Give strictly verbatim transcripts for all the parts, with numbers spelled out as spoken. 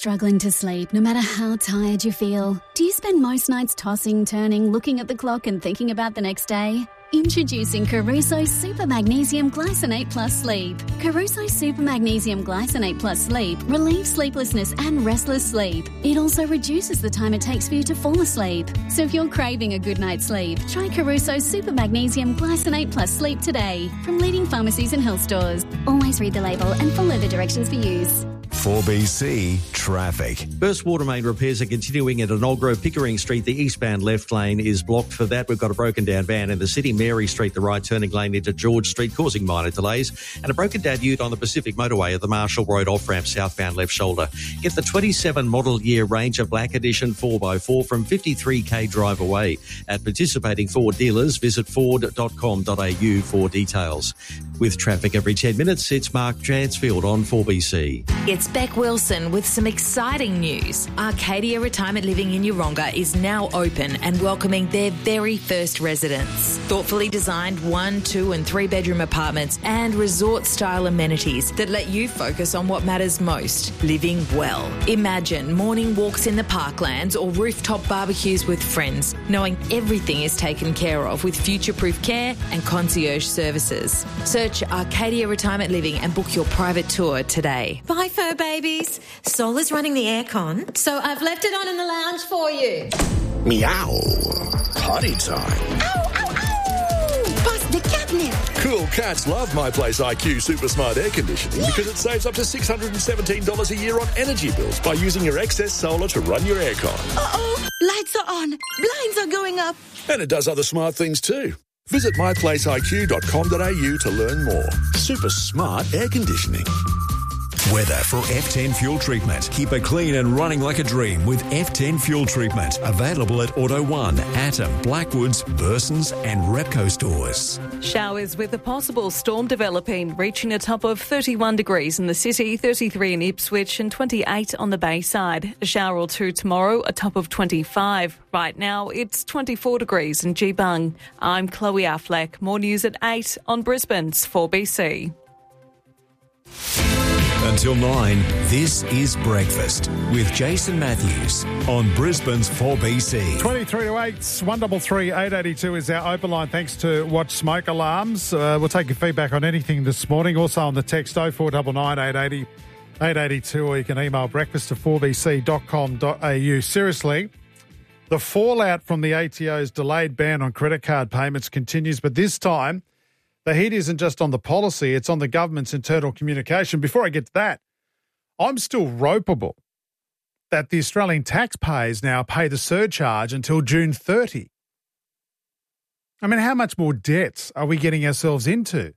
Struggling to sleep no matter how tired you feel? Do you spend most nights tossing, turning, looking at the clock and thinking about the next day? Introducing Caruso Super Magnesium Glycinate Plus Sleep. Caruso Super Magnesium Glycinate Plus Sleep relieves sleeplessness and restless sleep. It also reduces the time it takes for you to fall asleep. So if you're craving a good night's sleep, try Caruso Super Magnesium Glycinate Plus Sleep today from leading pharmacies and health stores. Always read the label and follow the directions for use. four B C traffic. Burst water main repairs are continuing at Onolgrove Pickering Street. The eastbound left lane is blocked for that. We've got a broken down van in the city. Mary Street, the right turning lane into George Street, causing minor delays. And a broken down ute on the Pacific Motorway at the Marshall Road off-ramp, southbound left shoulder. Get the twenty-seven model year Ranger Black Edition four by four from fifty-three k drive away. At participating Ford dealers, visit ford dot com dot a u for details. With traffic every ten minutes, it's Mark Chansfield on four B C. It's Beck Wilson with some exciting news. Arcadia Retirement Living in Yeronga is now open and welcoming their very first residents. Thoughtfully designed one, two and three bedroom apartments and resort-style amenities that let you focus on what matters most, living well. Imagine morning walks in the parklands or rooftop barbecues with friends, knowing everything is taken care of with future-proof care and concierge services. Search Arcadia Retirement Living and book your private tour today. Bye, fur babies. Sol is running the aircon, so I've left it on in the lounge for you. Meow. Potty time. Ow, ow, ow! Bust the catnip. Cool cats love My Place I Q Super Smart Air Conditioning yeah. because it saves up to six hundred seventeen dollars a year on energy bills by using your excess solar to run your aircon. Uh-oh, lights are on, blinds are going up. And it does other smart things too. Visit my place I Q dot com dot a u to learn more. Super smart air conditioning. Weather for F ten Fuel Treatment. Keep it clean and running like a dream with F ten Fuel Treatment. Available at Auto One, Atom, Blackwoods, Bursons and Repco stores. Showers with a possible storm developing, reaching a top of thirty-one degrees in the city, thirty-three in Ipswich and twenty-eight on the Bayside. A shower or two tomorrow, a top of twenty-five. Right now, it's twenty-four degrees in Geebung. I'm Chloe Affleck. More news at eight on Brisbane's four B C. Until nine, this is Breakfast with Jason Matthews on Brisbane's four B C. twenty-three to eight, one three three, eight eight two is our open line. Thanks to Watch Smoke Alarms. Uh, we'll take your feedback on anything this morning. Also on the text oh four nine nine, eight eight zero, eight eight two, or you can email breakfast to four b c dot com dot a u. Seriously, the fallout from the A T O's delayed ban on credit card payments continues, but this time the heat isn't just on the policy, it's on the government's internal communication. Before I get to that, I'm still ropeable that the Australian taxpayers now pay the surcharge until June thirtieth. I mean, how much more debts are we getting ourselves into?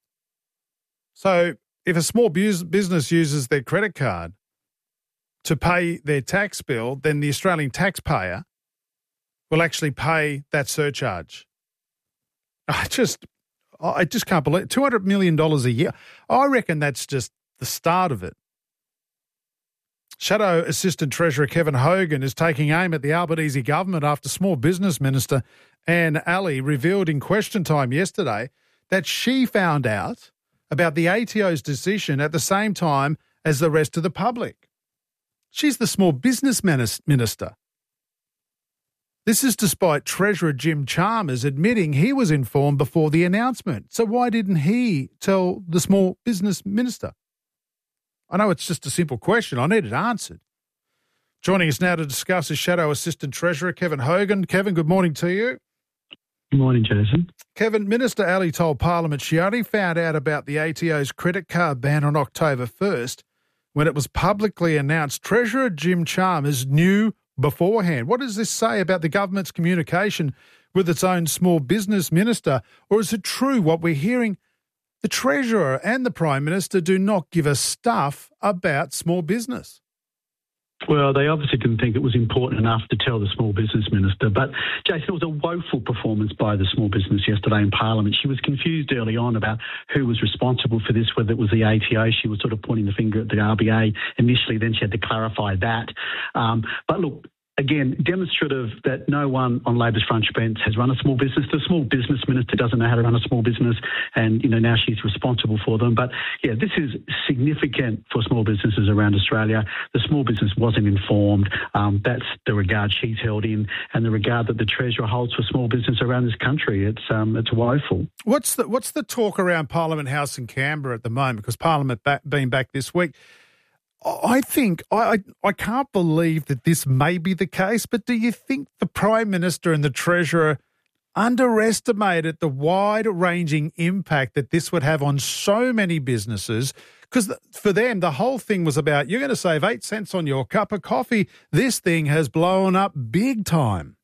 So if a small business uses their credit card to pay their tax bill, then the Australian taxpayer will actually pay that surcharge. I just... I just can't believe it. two hundred million dollars a year. I reckon that's just the start of it. Shadow Assistant Treasurer Kevin Hogan is taking aim at the Albanese government after Small Business Minister Anne Alley revealed in Question Time yesterday that she found out about the A T O's decision at the same time as the rest of the public. She's the Small Business Minister. This is despite Treasurer Jim Chalmers admitting he was informed before the announcement. So why didn't he tell the Small Business Minister? I know it's just a simple question. I need it answered. Joining us now to discuss is Shadow Assistant Treasurer Kevin Hogan. Kevin, good morning to you. Good morning, Jason. Kevin, Minister Alley told Parliament she only found out about the A T O's credit card ban on October first when it was publicly announced. Treasurer Jim Chalmers knew beforehand. What does this say about the government's communication with its own small business minister? Or is it true what we're hearing? The Treasurer and the Prime Minister do not give a stuff about small business. Well, they obviously didn't think it was important enough to tell the Small Business Minister. But, Jason, it was a woeful performance by the Small Business yesterday in Parliament. She was confused early on about who was responsible for this, whether it was the A T O. She was sort of pointing the finger at the R B A initially, then she had to clarify that. Um, but, look, again, demonstrative that no one on Labor's front bench has run a small business. The small business minister doesn't know how to run a small business, and, you know, now she's responsible for them. But, yeah, this is significant for small businesses around Australia. The small business wasn't informed. Um, that's the regard she's held in, and the regard that the Treasurer holds for small business around this country. It's um, it's woeful. What's the, what's the talk around Parliament House in Canberra at the moment? Because Parliament back, being back this week, I think, I, I can't believe that this may be the case, but do you think the Prime Minister and the Treasurer underestimated the wide-ranging impact that this would have on so many businesses? Because for them, the whole thing was about, you're going to save eight cents on your cup of coffee. This thing has blown up big time.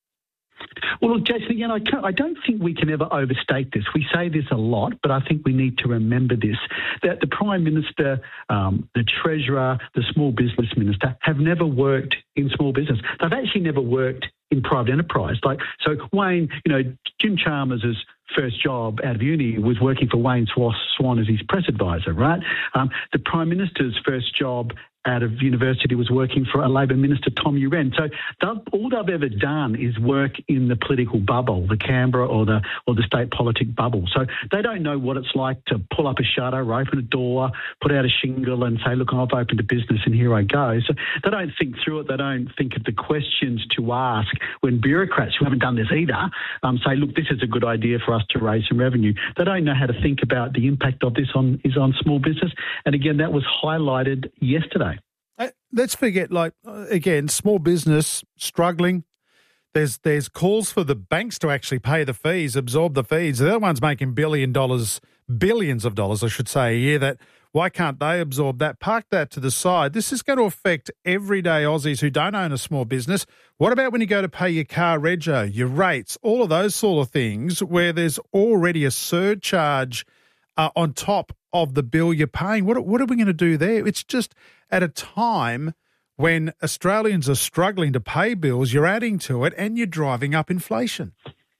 Well, look, Jason, again, I, can't, I don't think we can ever overstate this. We say this a lot, but I think we need to remember this, that the Prime Minister, um, the Treasurer, the Small Business Minister have never worked in small business. They've actually never worked in private enterprise. Like, so Wayne, you know, Jim Chalmers' first job out of uni was working for Wayne Swan as his press advisor, right? Um, the Prime Minister's first job out of university was working for a Labor Minister, Tom Uren. So all they've ever done is work in the political bubble, the Canberra or the or the state politic bubble. So they don't know what it's like to pull up a shutter, open a door, put out a shingle and say, look, I've opened a business and here I go. So they don't think through it. They don't think of the questions to ask when bureaucrats who haven't done this either um, say, look, this is a good idea for us to raise some revenue. They don't know how to think about the impact of this on is on small business. And again, that was highlighted yesterday. Let's forget, like, again, small business struggling. There's there's calls for the banks to actually pay the fees, absorb the fees. They're the ones making billion dollars, billions of dollars, I should say, a year. That why can't they absorb that? Park that to the side. This is going to affect everyday Aussies who don't own a small business. What about when you go to pay your car rego, your rates, all of those sort of things where there's already a surcharge uh, on top of the bill you're paying? What what are we going to do there? It's just at a time when Australians are struggling to pay bills, you're adding to it and you're driving up inflation.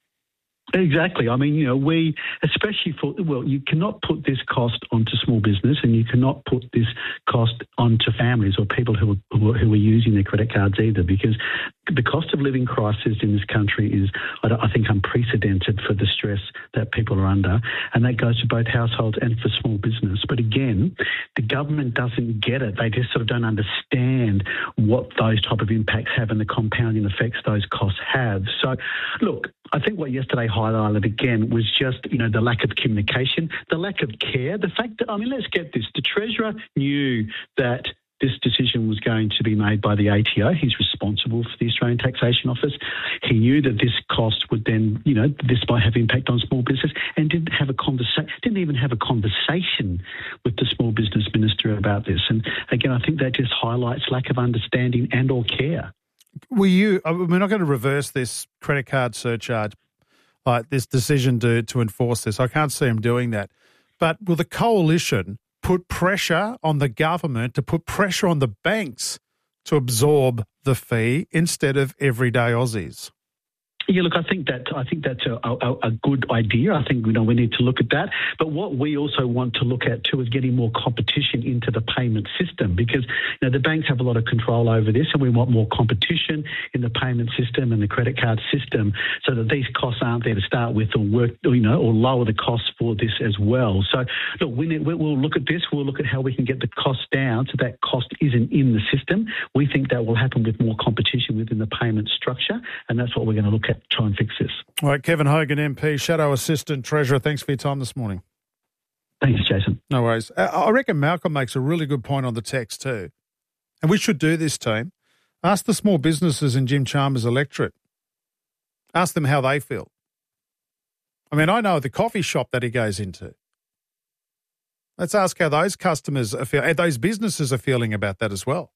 Exactly. I mean, you know, we, especially for, well, you cannot put this cost onto small business and you cannot put this cost onto families or people who are, who are, who are using their credit cards either, because the cost of living crisis in this country is, I, I think, unprecedented for the stress that people are under, and that goes to both households and for small business. But again, the government doesn't get it. They just sort of don't understand what those type of impacts have and the compounding effects those costs have. So, look, I think what yesterday highlighted again was just, you know, the lack of communication, the lack of care, the fact that, I mean, let's get this, the Treasurer knew that this decision was going to be made by the A T O. He's responsible for the Australian Taxation Office. He knew that this cost would then, you know, this might have impact on small business, and didn't have a conversation, didn't even have a conversation with the Small Business Minister about this. And again, I think that just highlights lack of understanding and or care. Were you, we're not going to reverse this credit card surcharge, like this decision to, to enforce this. I can't see them doing that. But will the coalition put pressure on the government to put pressure on the banks to absorb the fee instead of everyday Aussies? Yeah, look, I think that I think that's a, a, a good idea. I think, you know, we need to look at that. But what we also want to look at too is getting more competition into the payment system, because, you know, the banks have a lot of control over this, and we want more competition in the payment system and the credit card system, so that these costs aren't there to start with, or work, you know, or lower the costs for this as well. So, look, we need, we'll look at this. We'll look at how we can get the costs down so that cost isn't in the system. We think that will happen with more competition within the payment structure, and that's what we're going to look at. Try and fix this. All right, Kevin Hogan, M P, Shadow Assistant Treasurer, thanks for your time this morning. Thanks, Jason. No worries. I reckon Malcolm makes a really good point on the text too. And we should do this, team. Ask the small businesses in Jim Chalmers' electorate. Ask them how they feel. I mean, I know the coffee shop that he goes into. Let's ask how those customers are feeling, those businesses are feeling about that as well.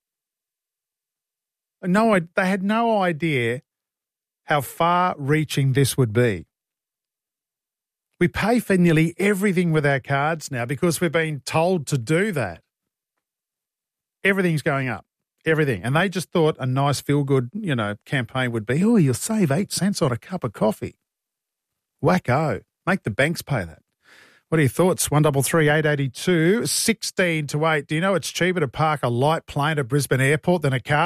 No, they had no idea how far-reaching this would be. We pay for nearly everything with our cards now because we're being told to do that. Everything's going up, everything. And they just thought a nice feel-good, you know, campaign would be, oh, you'll save eight cents on a cup of coffee. Wacko. Make the banks pay that. What are your thoughts? one three three, eight eight two, sixteen to eight. Do you know it's cheaper to park a light plane at Brisbane Airport than a car?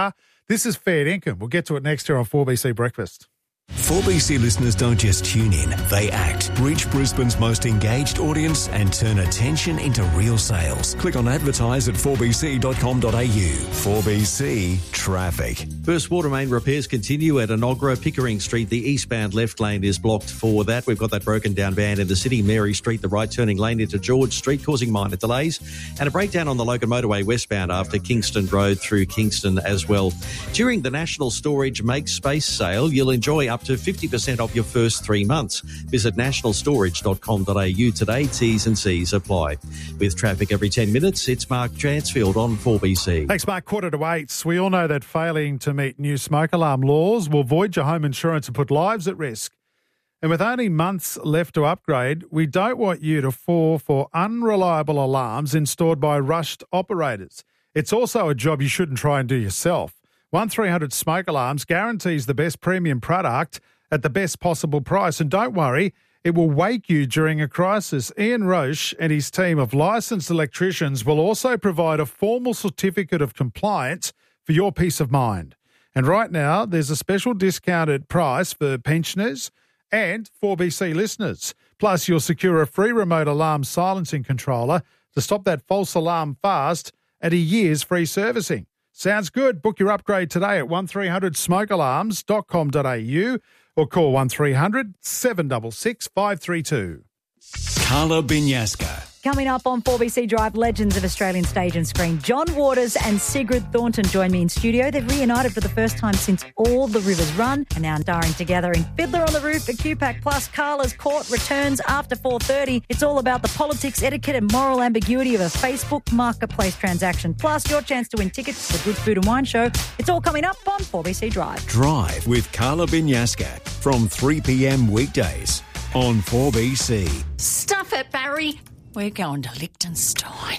This is Fair Income. We'll get to it next here on four B C Breakfast. four B C listeners don't just tune in, they act. Reach Brisbane's most engaged audience and turn attention into real sales. Click on advertise at four b c dot com dot a u. four B C Traffic. First water main repairs continue at Enoggera, Pickering Street. The eastbound left lane is blocked for that. We've got that broken down van in the city. Mary Street, the right turning lane into George Street, causing minor delays. And a breakdown on the Logan Motorway westbound after Kingston Road through Kingston as well. During the National Storage Make Space sale, you'll enjoy up to fifty percent off your first three months. Visit national storage dot com dot a u today. T's and C's apply. With traffic every ten minutes, it's Mark Chansfield on four B C. Thanks, Mark. Quarter to eight. We all know that failing to meet new smoke alarm laws will void your home insurance and put lives at risk. And with only months left to upgrade, we don't want you to fall for unreliable alarms installed by rushed operators. It's also a job you shouldn't try and do yourself. one three hundred Smoke Alarms guarantees the best premium product at the best possible price. And don't worry, it will wake you during a crisis. Ian Roche and his team of licensed electricians will also provide a formal certificate of compliance for your peace of mind. And right now, there's a special discounted price for pensioners and four B C listeners. Plus, you'll secure a free remote alarm silencing controller to stop that false alarm fast and a year's free servicing. Sounds good. Book your upgrade today at one three hundred smoke alarms dot com dot a u or call one three hundred seven six six five three two. Carla Binyaska. Coming up on four B C Drive, legends of Australian stage and screen. John Waters and Sigrid Thornton join me in studio. They've reunited for the first time since All the Rivers Run and now starring together in Fiddler on the Roof at Q PAC. Plus, Carla's Court returns after four thirty. It's all about the politics, etiquette and moral ambiguity of a Facebook marketplace transaction. Plus, your chance to win tickets to the Good Food and Wine Show. It's all coming up on four B C Drive. Drive with Carla Binyaska from three p m weekdays on four B C. Stuff it, Barry. We're going to Liechtenstein.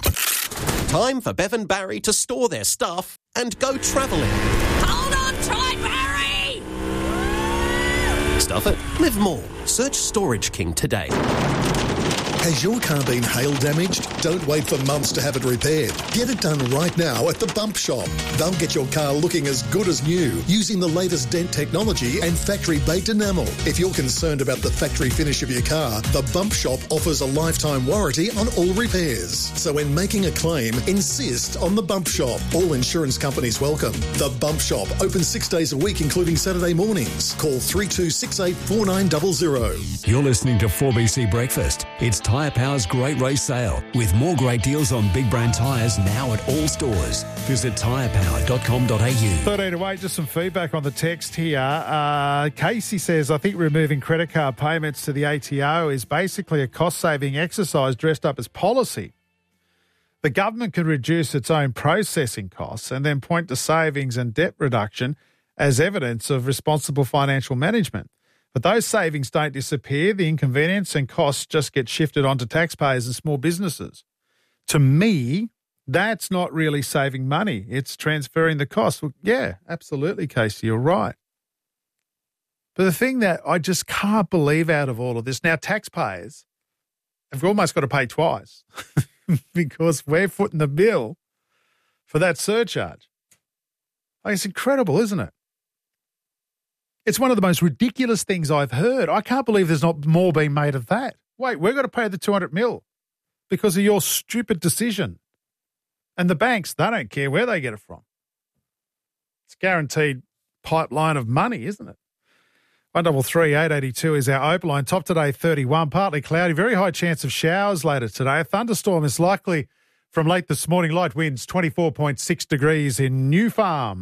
Time for Bev and Barry to store their stuff and go travelling. Hold on tight, Barry! Stuff it. Live more. Search Storage King today. Has your car been hail damaged? Don't wait for months to have it repaired. Get it done right now at the Bump Shop. They'll get your car looking as good as new using the latest dent technology and factory-baked enamel. If you're concerned about the factory finish of your car, the Bump Shop offers a lifetime warranty on all repairs. So when making a claim, insist on the Bump Shop. All insurance companies welcome. The Bump Shop, open six days a week, including Saturday mornings. Call three two six eight four nine zero zero. You're listening to four B C Breakfast. It's Tyre Power's Great Race Sale with more great deals on big brand tyres now at all stores. Visit tyre power dot com dot a u. thirteen to eight, just some feedback on the text here. Uh, Casey says, I think removing credit card payments to the A T O is basically a cost-saving exercise dressed up as policy. The government can reduce its own processing costs and then point to savings and debt reduction as evidence of responsible financial management. But those savings don't disappear. The inconvenience and costs just get shifted onto taxpayers and small businesses. To me, that's not really saving money. It's transferring the cost. Well, yeah, absolutely, Casey, you're right. But the thing that I just can't believe out of all of this, now taxpayers have almost got to pay twice because we're footing the bill for that surcharge. Like, it's incredible, isn't it? It's one of the most ridiculous things I've heard. I can't believe there's not more being made of that. Wait, we've got to pay the two hundred mil because of your stupid decision. And the banks, they don't care where they get it from. It's a guaranteed pipeline of money, isn't it? one double three eight eighty two is our open line. Top today, thirty-one, partly cloudy, very high chance of showers later today. A thunderstorm is likely from late this morning. Light winds, twenty-four point six degrees in New Farm.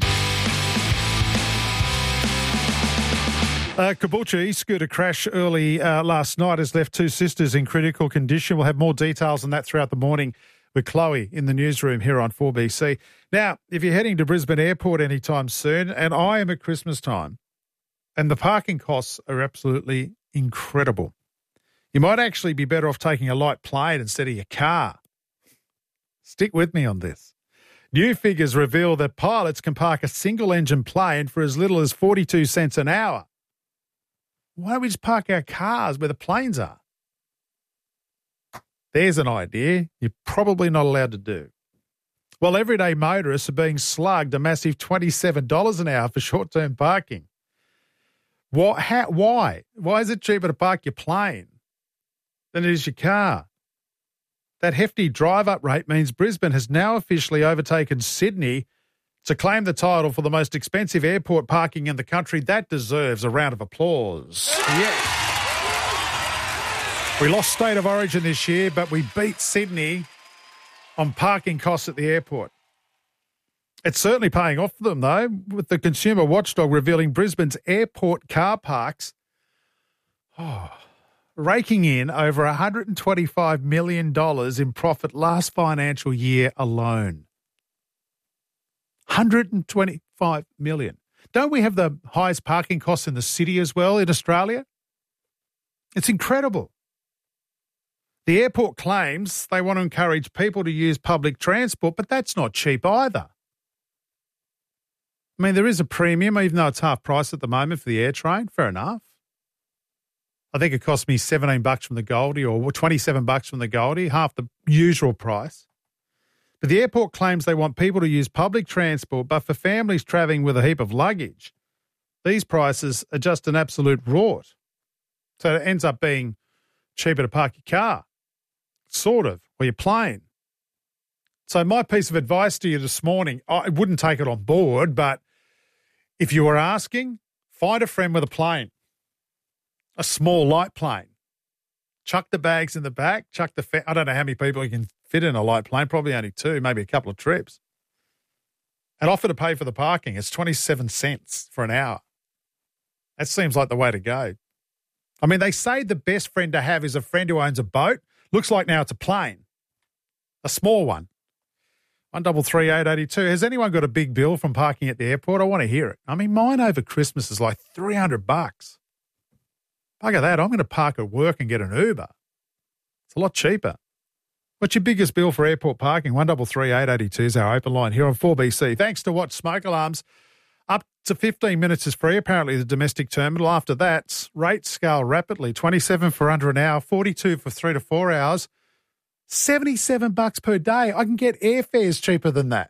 Uh, Caboolture e-scooter crash early uh, last night has left two sisters in critical condition. We'll have more details on that throughout the morning with Chloe in the newsroom here on four B C. Now, if you're heading to Brisbane Airport anytime soon, and I am at Christmas time, and the parking costs are absolutely incredible, you might actually be better off taking a light plane instead of your car. Stick with me on this. New figures reveal that pilots can park a single-engine plane for as little as forty-two cents an hour. Why don't we just park our cars where the planes are? There's an idea you're probably not allowed to do. Well, everyday motorists are being slugged a massive twenty-seven dollars an hour for short-term parking. What, how, why? Why is it cheaper to park your plane than it is your car? That hefty drive-up rate means Brisbane has now officially overtaken Sydney to claim the title for the most expensive airport parking in the country. That deserves a round of applause. Yes. We lost State of Origin this year, but we beat Sydney on parking costs at the airport. It's certainly paying off for them, though, with the Consumer Watchdog revealing Brisbane's airport car parks oh, raking in over one hundred twenty-five million dollars in profit last financial year alone. one hundred twenty-five million dollars. Don't we have the highest parking costs in the city as well in Australia? It's incredible. The airport claims they want to encourage people to use public transport, but that's not cheap either. I mean, there is a premium, even though it's half price at the moment for the air train. Fair enough. I think it cost me seventeen bucks from the Goldie or twenty-seven bucks from the Goldie, half the usual price. But the airport claims they want people to use public transport, but for families travelling with a heap of luggage, these prices are just an absolute rort. So it ends up being cheaper to park your car, sort of, or your plane. So my piece of advice to you this morning, I wouldn't take it on board, but if you were asking, find a friend with a plane, a small light plane. Chuck the bags in the back, chuck the, fa- I don't know how many people you can fit in a light plane, probably only two, maybe a couple of trips. And offer to pay for the parking. It's twenty-seven cents for an hour. That seems like the way to go. I mean, they say the best friend to have is a friend who owns a boat. Looks like now it's a plane, a small one. one double three eight eighty two. Has anyone got a big bill from parking at the airport? I want to hear it. I mean, mine over Christmas is like three hundred bucks. Look at that. I'm going to park at work and get an Uber. It's a lot cheaper. What's your biggest bill for airport parking? one double three eight eighty two is our open line here on four B C. Thanks to Watch Smoke Alarms. Up to fifteen minutes is free, apparently, the domestic terminal. After that, rates scale rapidly. twenty-seven for under an hour, forty-two for three to four hours. seventy-seven bucks per day. I can get airfares cheaper than that.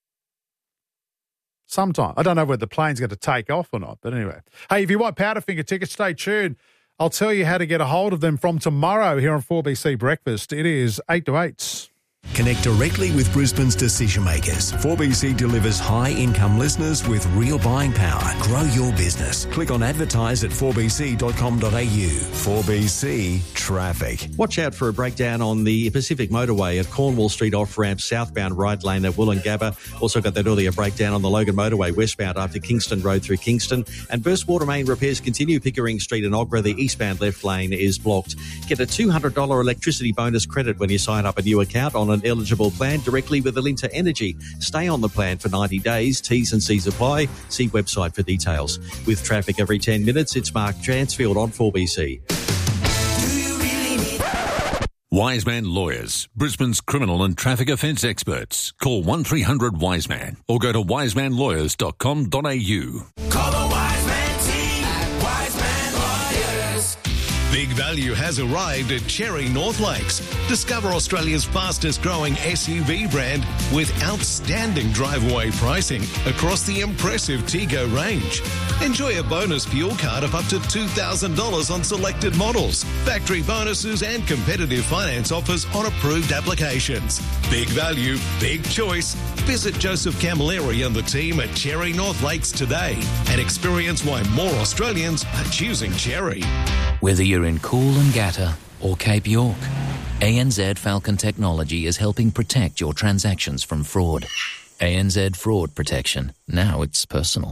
Sometime. I don't know whether the plane's going to take off or not, but anyway. Hey, if you want Powderfinger tickets, stay tuned. I'll tell you how to get a hold of them from tomorrow here on four B C Breakfast. It is eight to eight. Connect directly with Brisbane's decision makers. four B C delivers high-income listeners with real buying power. Grow your business. Click on advertise at four b c dot com dot a u. four B C Traffic. Watch out for a breakdown on the Pacific Motorway at Cornwall Street off-ramp, southbound right lane at Wollongabba. Also got that earlier breakdown on the Logan Motorway westbound after Kingston Road through Kingston. And burst water main repairs continue. Pickering Street and Ogra, the eastbound left lane is blocked. Get a two hundred dollars electricity bonus credit when you sign up a new account on an eligible plan directly with Alinta Energy. Stay on the plan for ninety days. T's and C's apply. See website for details. With traffic every ten minutes, it's Mark Chansfield on four B C. Wiseman Lawyers, Brisbane's criminal and traffic offence experts. Call one three hundred Wiseman or go to wiseman lawyers dot com dot a u. Call the Wiseman team at Wiseman Lawyers. Big value has arrived at Cherry North Lakes. Discover Australia's fastest growing S U V brand with outstanding drive-away pricing across the impressive Tego range. Enjoy a bonus fuel card of up to two thousand dollars on selected models, factory bonuses and competitive finance offers on approved applications. Big value, big choice. Visit Joseph Camilleri and the team at Cherry North Lakes today and experience why more Australians are choosing Cherry. Whether you're in Coolangatta or Cape York, A N Z Falcon Technology is helping protect your transactions from fraud. A N Z Fraud Protection. Now it's personal.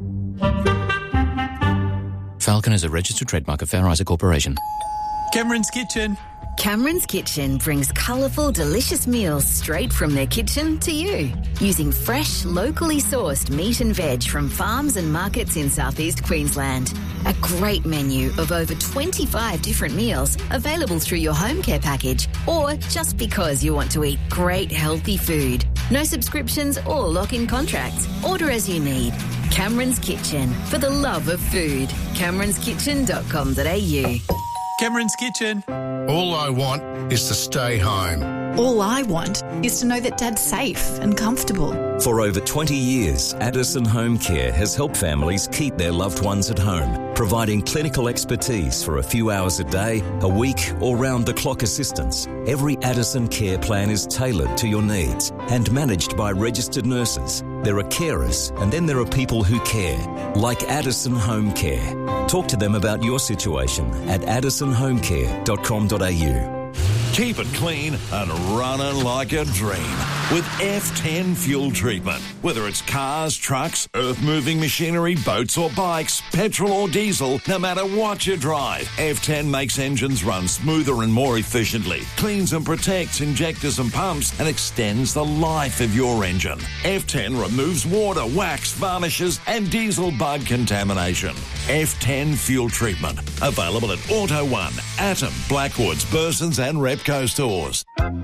Falcon is a registered trademark of Fair Isaac Corporation. Cameron's Kitchen. Cameron's Kitchen brings colourful, delicious meals straight from their kitchen to you. Using fresh, locally sourced meat and veg from farms and markets in southeast Queensland. A great menu of over twenty-five different meals available through your home care package or just because you want to eat great, healthy food. No subscriptions or lock-in contracts. Order as you need. Cameron's Kitchen, for the love of food. camerons kitchen dot com dot a u. Cameron's Kitchen. All I want is to stay home. All I want is to know that Dad's safe and comfortable. For over twenty years, Addison Home Care has helped families keep their loved ones at home, providing clinical expertise for a few hours a day, a week, or round-the-clock assistance. Every Addison care plan is tailored to your needs and managed by registered nurses. There are carers, and then there are people who care, like Addison Home Care. Talk to them about your situation at addison home care dot com dot a u. Keep it clean and running like a dream with F ten fuel treatment. Whether it's cars, trucks, earth-moving machinery, boats or bikes, petrol or diesel, no matter what you drive, F ten makes engines run smoother and more efficiently, cleans and protects injectors and pumps, and extends the life of your engine. F ten removes water, wax, varnishes and diesel bug contamination. F ten fuel treatment. Available at Auto One, Atom, Blackwoods, Burson's and Repco stores.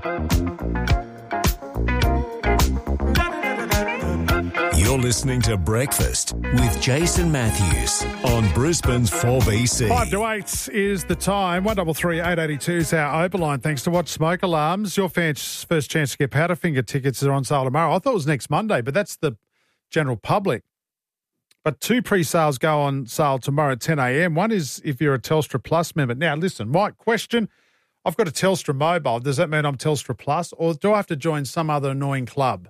You're listening to Breakfast with Jason Matthews on Brisbane's four B C. Five to eight is the time. One double three eight eighty two is our open line. Thanks to Watch Smoke Alarms. Your first chance to get Powderfinger tickets are on sale tomorrow. I thought it was next Monday, but that's the general public. But two pre-sales go on sale tomorrow at ten a.m. One is if you're a Telstra Plus member. Now, listen, my question, I've got a Telstra mobile. Does that mean I'm Telstra Plus, or do I have to join some other annoying club?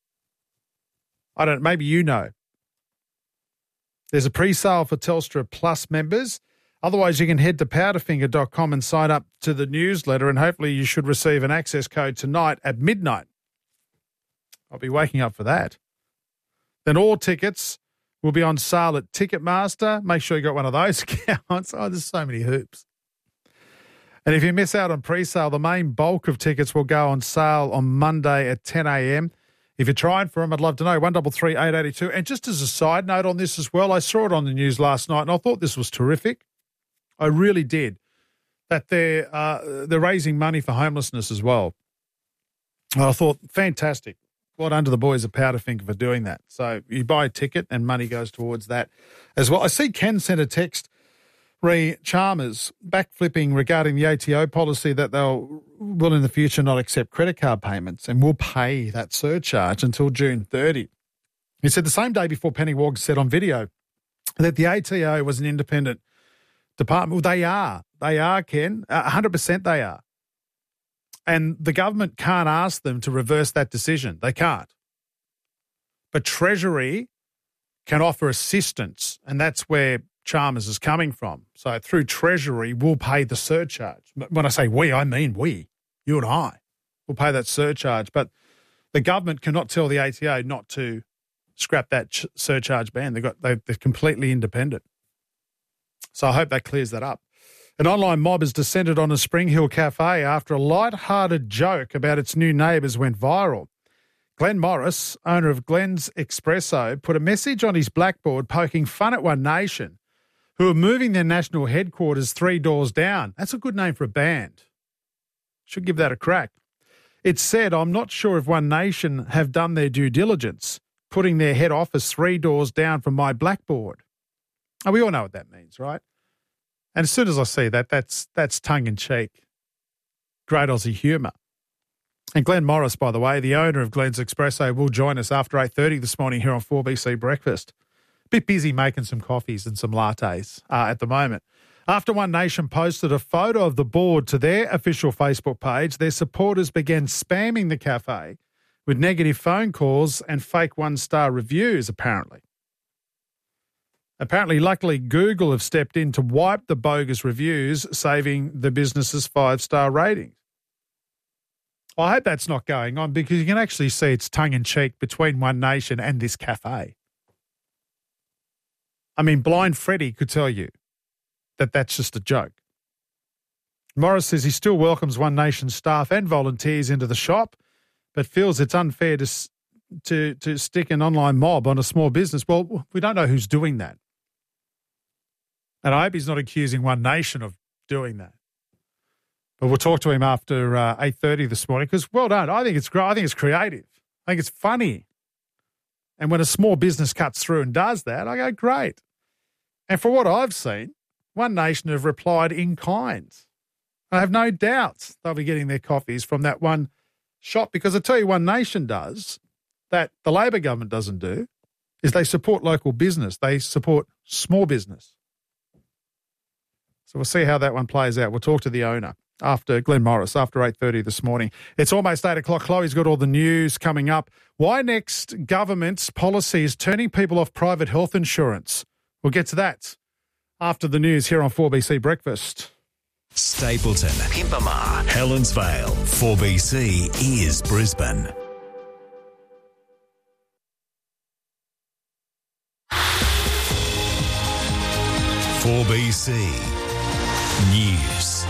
I don't, maybe you know. There's a pre-sale for Telstra Plus members. Otherwise, you can head to powderfinger dot com and sign up to the newsletter, and hopefully you should receive an access code tonight at midnight. I'll be waking up for that. Then all tickets will be on sale at Ticketmaster. Make sure you got one of those accounts. Oh, there's so many hoops. And if you miss out on pre-sale, the main bulk of tickets will go on sale on Monday at ten a.m. If you're trying for them, I'd love to know. one double three eight eighty two. And just as a side note on this as well, I saw it on the news last night and I thought this was terrific. I really did. That they're, uh, they're raising money for homelessness as well. And I thought, fantastic. Well done to the boys at Powderfinger for doing that. So you buy a ticket and money goes towards that as well. I see Ken sent a text, re Chalmers, backflipping regarding the A T O policy that they'll will in the future not accept credit card payments and will pay that surcharge until June thirtieth. He said the same day before Penny Wong said on video that the A T O was an independent department. Well, they are. They are, Ken. one hundred percent they are. And the government can't ask them to reverse that decision. They can't. But Treasury can offer assistance, and that's where Chalmers is coming from. So through Treasury, we'll pay the surcharge. When I say we, I mean we, you and I, will pay that surcharge. But the government cannot tell the A T O not to scrap that ch- surcharge ban. They've got, they're completely independent. So I hope that clears that up. An online mob has descended on a Spring Hill cafe after a light-hearted joke about its new neighbours went viral. Glenn Morris, owner of Glenn's Espresso, put a message on his blackboard poking fun at One Nation, who are moving their national headquarters three doors down. That's a good name for a band. Should give that a crack. It said, I'm not sure if One Nation have done their due diligence, putting their head office three doors down from my blackboard. Oh, we all know what that means, right? And as soon as I see that, that's that's tongue-in-cheek. Great Aussie humour. And Glenn Morris, by the way, the owner of Glenn's Espresso, will join us after eight thirty this morning here on four B C Breakfast. Bit busy making some coffees and some lattes uh, at the moment. After One Nation posted a photo of the board to their official Facebook page, their supporters began spamming the cafe with negative phone calls and fake one-star reviews, apparently. Apparently, luckily, Google have stepped in to wipe the bogus reviews, saving the business's five-star ratings. I hope that's not going on because you can actually see it's tongue-in-cheek between One Nation and this cafe. I mean, Blind Freddie could tell you that that's just a joke. Morris says he still welcomes One Nation staff and volunteers into the shop, but feels it's unfair to, to, to stick an online mob on a small business. Well, we don't know who's doing that. And I hope he's not accusing One Nation of doing that. But we'll talk to him after uh, eight thirty this morning because, well done. I think it's great. I think it's creative. I think it's funny. And when a small business cuts through and does that, I go, great. And for what I've seen, One Nation have replied in kind. I have no doubts they'll be getting their coffees from that one shot because I tell you one nation does that the Labor government doesn't do is they support local business. They support small business. So we'll see how that one plays out. We'll talk to the owner after Glenn Morris, after eight thirty this morning. It's almost eight o'clock. Chloe's got all the news coming up. Why Next government's policy is turning people off private health insurance. We'll get to that after the news here on four B C Breakfast. Stapleton, Pimpama, Helensvale, four B C is Brisbane. four B C News.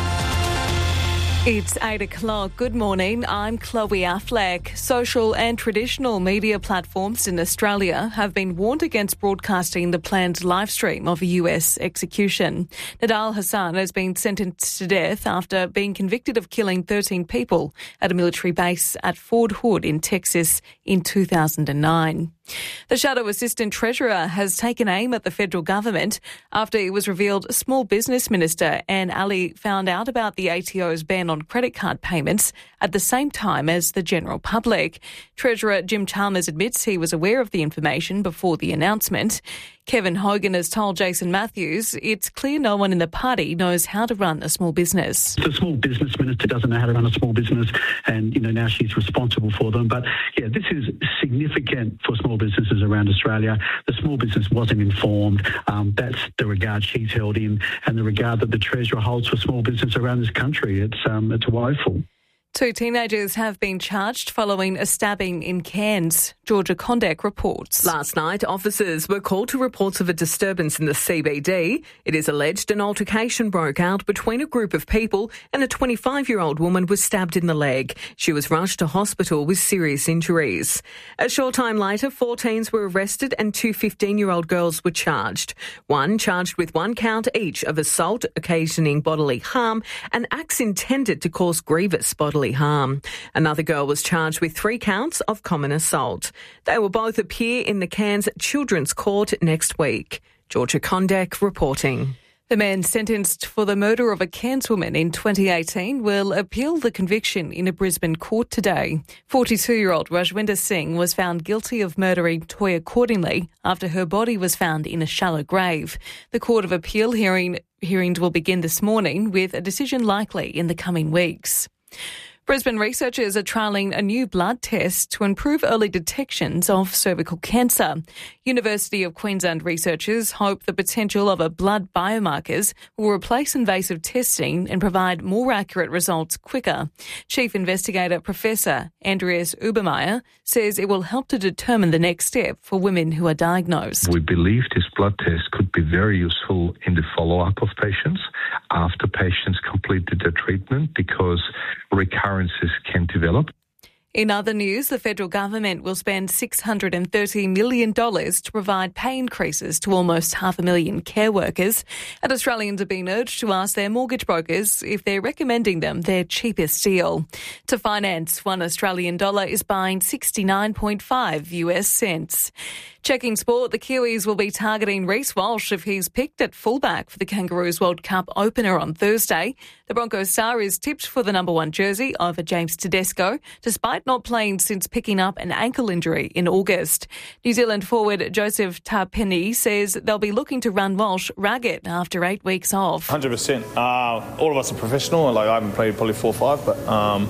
It's eight o'clock. Good morning. I'm Chloe Affleck. Social and traditional media platforms in Australia have been warned against broadcasting the planned live stream of a U S execution. Nidal Hassan has been sentenced to death after being convicted of killing thirteen people at a military base at Fort Hood in Texas in two thousand nine. The Shadow Assistant Treasurer has taken aim at the federal government after it was revealed Small Business Minister Anne Ali found out about the A T O's ban on credit card payments at the same time as the general public. Treasurer Jim Chalmers admits he was aware of the information before the announcement. Kevin Hogan has told Jason Matthews it's clear no one in the party knows how to run a small business. The Small Business Minister doesn't know how to run a small business, and, you know, now she's responsible for them. But, yeah, this is significant for small businesses around Australia. The small business wasn't informed. Um, that's the regard she's held in, and the regard that the Treasurer holds for small business around this country. It's um, it's woeful. Two teenagers have been charged following a stabbing in Cairns. Georgia Condek reports. Last night, officers were called to reports of a disturbance in the C B D. It is alleged an altercation broke out between a group of people and a twenty-five-year-old woman was stabbed in the leg. She was rushed to hospital with serious injuries. A short time later, four teens were arrested and two fifteen-year-old girls were charged. One charged with one count each of assault, occasioning bodily harm, and acts intended to cause grievous bodily harm. Another girl was charged with three counts of common assault. They will both appear in the Cairns Children's Court next week. Georgia Condek reporting. The man sentenced for the murder of a Cairns woman in twenty eighteen will appeal the conviction in a Brisbane court today. forty-two-year-old Rajwinder Singh was found guilty of murdering Toya Cordingley after her body was found in a shallow grave. The Court of Appeal hearing hearings will begin this morning, with a decision likely in the coming weeks. Brisbane researchers are trialling a new blood test to improve early detections of cervical cancer. University of Queensland researchers hope the potential of a blood biomarkers will replace invasive testing and provide more accurate results quicker. Chief Investigator Professor Andreas Ubermeyer says it will help to determine the next step for women who are diagnosed. We believe this blood test could be very useful in the follow-up of patients after patients completed their treatment, because recurrences can develop. In other news, the federal government will spend six hundred thirty million dollars to provide pay increases to almost half a million care workers. And Australians are being urged to ask their mortgage brokers if they're recommending them their cheapest deal. To finance, one Australian dollar is buying sixty-nine point five U S cents. Checking sport, the Kiwis will be targeting Reece Walsh if he's picked at fullback for the Kangaroos World Cup opener on Thursday. The Broncos star is tipped for the number one jersey over James Tedesco, despite not playing since picking up an ankle injury in August. New Zealand forward Joseph Tapeni says they'll be looking to run Walsh ragged after eight weeks off. one hundred percent. Uh, all of us are professional. Like, I haven't played probably four or five, but um,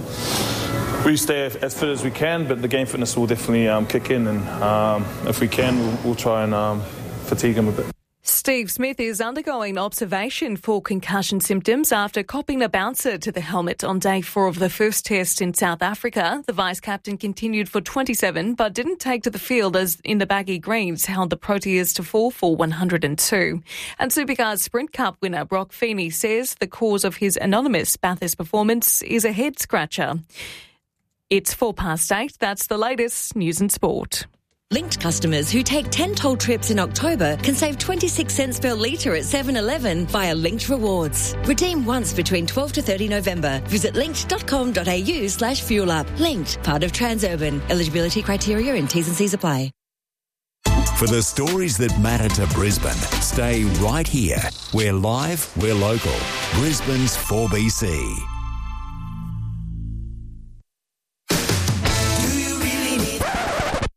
we stay as fit as we can, but the game fitness will definitely um, kick in, and um, if we can, we'll, we'll try and um, fatigue him a bit. Steve Smith is undergoing observation for concussion symptoms after copping a bouncer to the helmet on day four of the first test in South Africa. The vice-captain continued for twenty-seven but didn't take to the field as in the baggy greens held the Proteas to fall for one hundred two. And Supercars Sprint Cup winner Brock Feeney says the cause of his anonymous Bathurst performance is a head-scratcher. It's four past eight. That's the latest news and sport. Linked customers who take ten toll trips in October can save twenty-six cents per litre at seven eleven via Linked Rewards. Redeem once between twelfth to thirtieth November. Visit linkt.com.au slash fuel up. Linked, part of Transurban. Eligibility criteria and T's and C's apply. For the stories that matter to Brisbane, stay right here. We're live, we're local. Brisbane's four B C.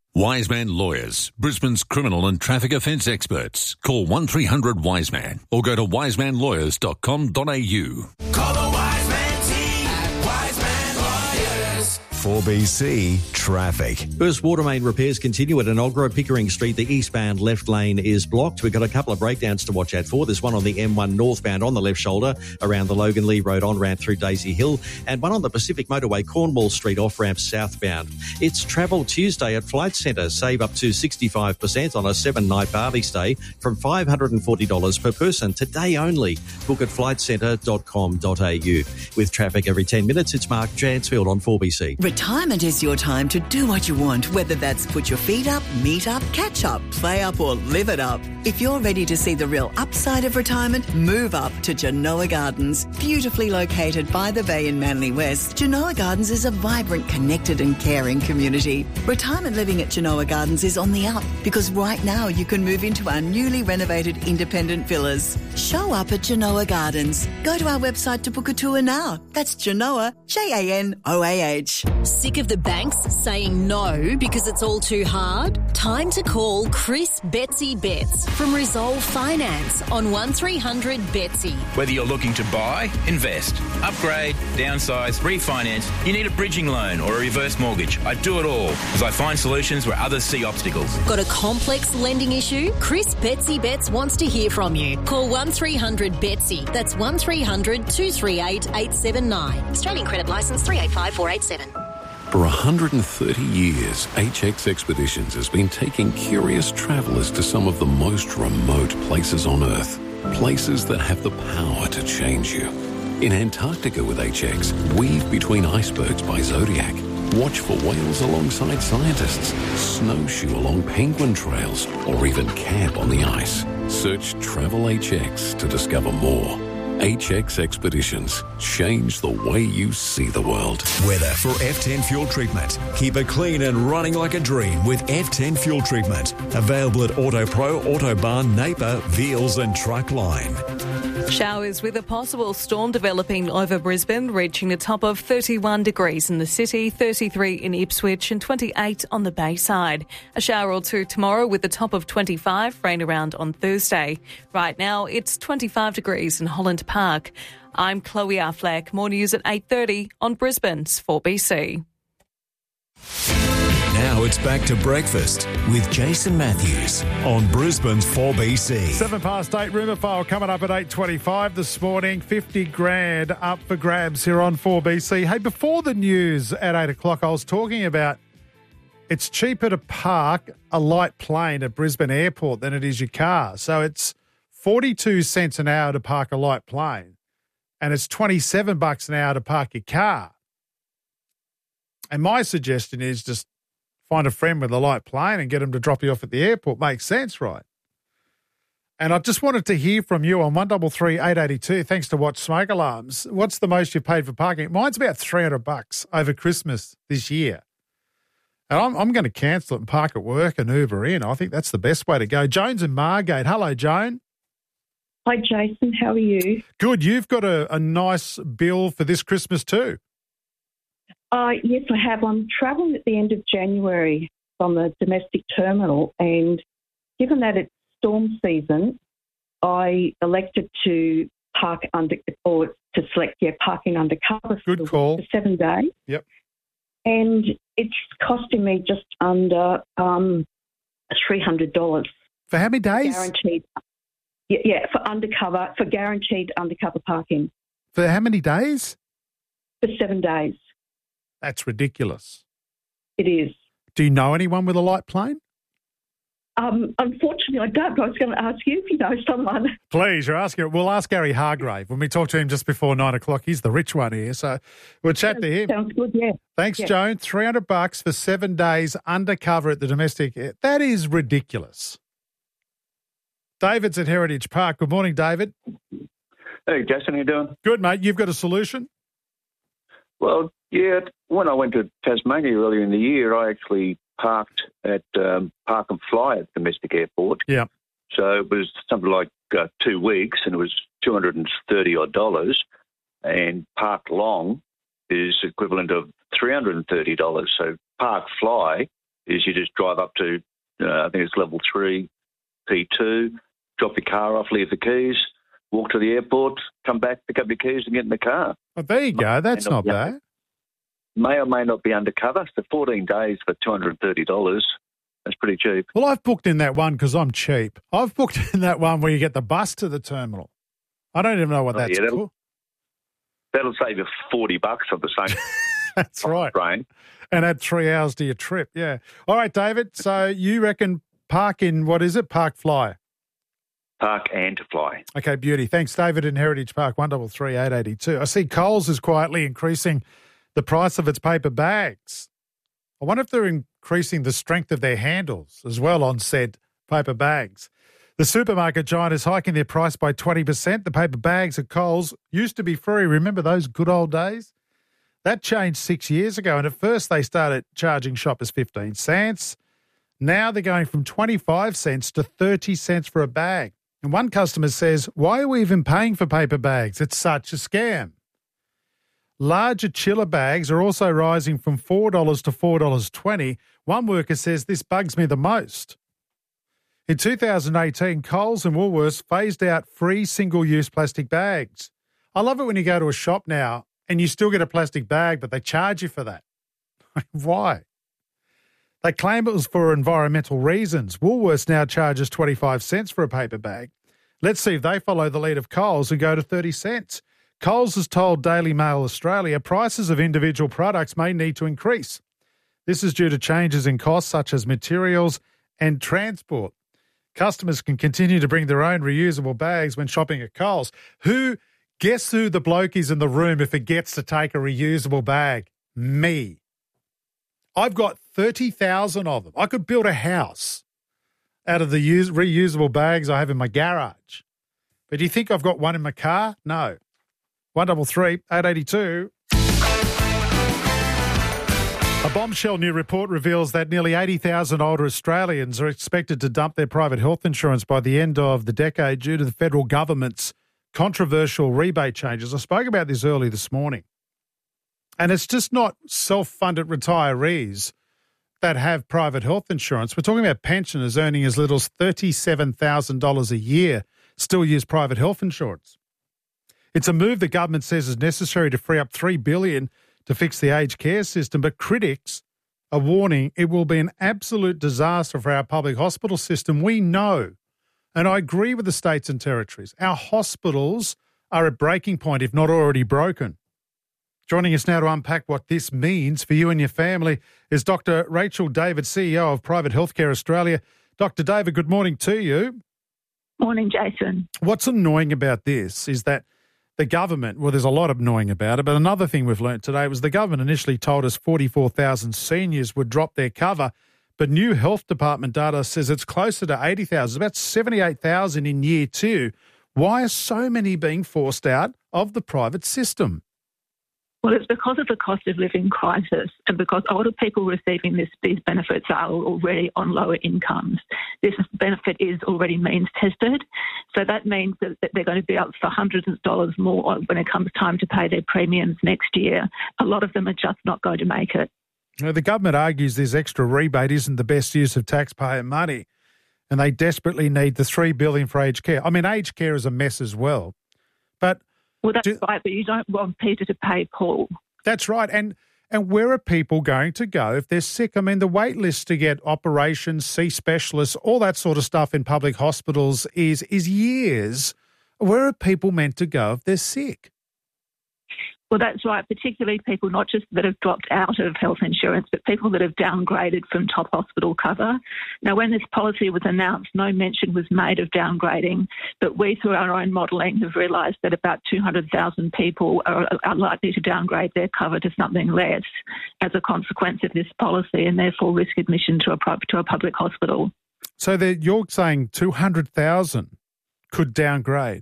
Wiseman Lawyers, Brisbane's criminal and traffic offence experts. Call one three hundred WISEMAN or go to wiseman lawyers dot com dot a u. Call the Wiseman team at Wiseman Lawyers. four B C Traffic. First, water main repairs continue at Enoggera, Pickering Street. The eastbound left lane is blocked. We've got a couple of breakdowns to watch out for. There's one on the M one northbound on the left shoulder around the Logan Lee Road on-ramp through Daisy Hill, and one on the Pacific Motorway Cornwall Street off-ramp southbound. It's Travel Tuesday at Flight Centre. Save up to sixty-five percent on a seven-night Bali stay from five hundred forty dollars per person. Today only. Book at flight centre dot com dot a u. With traffic every ten minutes, it's Mark Jansfield on four B C. Retirement is your time to do what you want, whether that's put your feet up, meet up, catch up, play up or live it up. If you're ready to see the real upside of retirement, move up to Genoa Gardens. Beautifully located by the bay in Manly West, Genoa Gardens is a vibrant, connected and caring community. Retirement living at Genoa Gardens is on the up because right now you can move into our newly renovated independent villas. Show up at Genoa Gardens. Go to our website to book a tour now. That's Genoa, J A N O A H. Sick of the banks saying no because it's all too hard? Time to call Chris Betsy Betts from Resolve Finance on one three hundred Betsy. Whether you're looking to buy, invest, upgrade, downsize, refinance, you need a bridging loan or a reverse mortgage. I do it all as I find solutions where others see obstacles. Got a complex lending issue? Chris Betsy Betts wants to hear from you. Call one three hundred Betsy. That's one three hundred two three eight eight seven nine. Australian credit licence three eight five four eight seven. For one hundred thirty years, H X Expeditions has been taking curious travellers to some of the most remote places on Earth. Places that have the power to change you. In Antarctica with H X, weave between icebergs by Zodiac. Watch for whales alongside scientists. Snowshoe along penguin trails. Or even camp on the ice. Search Travel H X to discover more. H X Expeditions. Change the way you see the world. Weather for F ten Fuel Treatment. Keep it clean and running like a dream with F ten Fuel Treatment. Available at AutoPro, Autobarn, Napier, Veals and Truckline. Showers with a possible storm developing over Brisbane, reaching a top of thirty-one degrees in the city, thirty-three in Ipswich and twenty-eight on the Bayside. A shower or two tomorrow with a top of twenty-five, rain around on Thursday. Right now it's twenty-five degrees in Holland Park. I'm Chloe Affleck. More news at eight thirty on Brisbane's four B C. Now it's back to breakfast with Jason Matthews on Brisbane's four B C. Seven past eight, rumour file coming up at eight twenty-five this morning. fifty grand up for grabs here on four B C. Hey, before the news at eight o'clock, I was talking about it's cheaper to park a light plane at Brisbane Airport than it is your car. So it's forty-two cents an hour to park a light plane and it's twenty-seven bucks an hour to park your car. And my suggestion is just find a friend with a light plane and get them to drop you off at the airport. Makes sense, right? And I just wanted to hear from you on one three three eight eight two, thanks to Watch Smoke Alarms. What's the most you paid for parking? Mine's about three hundred bucks over Christmas this year. And I'm, I'm going to cancel it and park at work and Uber in. I think that's the best way to go. Joan's in Margate. Hello, Joan. Hi, Jason. How are you? Good. You've got a, a nice bill for this Christmas too. Uh, yes, I have. I'm travelling at the end of January from the domestic terminal, and given that it's storm season, I elected to park under, or to select, yeah, parking undercover Good for, call. for seven days. Yep. And it's costing me just under um, three hundred dollars. For how many days? Guaranteed. Yeah, yeah, for undercover, for guaranteed undercover parking. For how many days? For seven days. That's ridiculous. It is. Do you know anyone with a light plane? Um, unfortunately, I don't. I was going to ask you if you know someone. Please, you're asking. We'll ask Gary Hargrave when we talk to him just before nine o'clock. He's the rich one here, so we'll chat sounds, to him. Sounds good, yeah. Thanks, yeah. Joan. three hundred bucks for seven days undercover at the domestic. That is ridiculous. David's at Heritage Park. Good morning, David. Hey, Jason, how you doing? Good, mate. You've got a solution? Well, yeah, when I went to Tasmania earlier in the year, I actually parked at um, Park and Fly at domestic airport. Yeah. So it was something like uh, two weeks, and it was two hundred thirty odd dollars. And Park Long is equivalent of three hundred thirty dollars. So Park Fly is you just drive up to, uh, I think it's level three, P two, drop your car off, leave the keys, walk to the airport, come back, pick up your keys and get in the car. Oh, there you go. That's not bad. May or may not be undercover. So fourteen days for two hundred thirty dollars. That's pretty cheap. Well, I've booked in that one because I'm cheap. I've booked in that one where you get the bus to the terminal. I don't even know what Oh, that's yeah, that'll, called. That'll save you forty bucks on the same. That's right. Train. And add three hours to your trip, yeah. All right, David, so you reckon park in, what is it, Park Fly? Park and to fly. Okay, beauty. Thanks, David, in Heritage Park, one three three, eight eight two. I see Coles is quietly increasing the price of its paper bags. I wonder if they're increasing the strength of their handles as well on said paper bags. The supermarket giant is hiking their price by twenty percent. The paper bags at Coles used to be free. Remember those good old days? That changed six years ago, and at first they started charging shoppers fifteen cents. Now they're going from twenty-five cents to thirty cents for a bag. And one customer says, why are we even paying for paper bags? It's such a scam. Larger chiller bags are also rising from four dollars to four dollars twenty. One worker says this bugs me the most. In two thousand eighteen, Coles and Woolworths phased out free single-use plastic bags. I love it when you go to a shop now and you still get a plastic bag, but they charge you for that. Why? They claim it was for environmental reasons. Woolworths now charges twenty-five cents for a paper bag. Let's see if they follow the lead of Coles and go to thirty cents. Coles has told Daily Mail Australia prices of individual products may need to increase. This is due to changes in costs such as materials and transport. Customers can continue to bring their own reusable bags when shopping at Coles. Who, guess who the bloke is in the room if it gets to take a reusable bag? Me. I've got thirty thousand of them. I could build a house out of the use, reusable bags I have in my garage. But do you think I've got one in my car? No. one three three, eight eight two. A bombshell new report reveals that nearly eighty thousand older Australians are expected to dump their private health insurance by the end of the decade due to the federal government's controversial rebate changes. I spoke about this early this morning. And it's just not self-funded retirees that have private health insurance. We're talking about pensioners earning as little as thirty-seven thousand dollars a year still use private health insurance. It's a move the government says is necessary to free up three billion dollars to fix the aged care system, but critics are warning it will be an absolute disaster for our public hospital system. We know, and I agree with the states and territories, our hospitals are at breaking point, if not already broken. Joining us now to unpack what this means for you and your family is Doctor Rachel David, C E O of Private Healthcare Australia. Doctor David, good morning to you. Morning, Jason. What's annoying about this is that the government, well, there's a lot of annoying about it, but another thing we've learnt today was the government initially told us forty-four thousand seniors would drop their cover, but new health department data says it's closer to eighty thousand, about seventy-eight thousand in year two. Why are so many being forced out of the private system? Well, it's because of the cost of living crisis and because older people receiving this, these benefits are already on lower incomes. This benefit is already means tested. So that means that, that they're going to be up for hundreds of dollars more when it comes time to pay their premiums next year. A lot of them are just not going to make it. Now, the government argues this extra rebate isn't the best use of taxpayer money and they desperately need the three billion dollars for aged care. I mean, aged care is a mess as well. But Well, that's do, right, but you don't want Peter to pay Paul. That's right. And and where are people going to go if they're sick? I mean, the wait list to get operations, see specialists, all that sort of stuff in public hospitals is is years. Where are people meant to go if they're sick? Well, that's right, particularly people not just that have dropped out of health insurance, but people that have downgraded from top hospital cover. Now, when this policy was announced, no mention was made of downgrading, but we, through our own modelling, have realised that about two hundred thousand people are, are likely to downgrade their cover to something less as a consequence of this policy and therefore risk admission to a, to a public hospital. So that you're saying two hundred thousand could downgrade?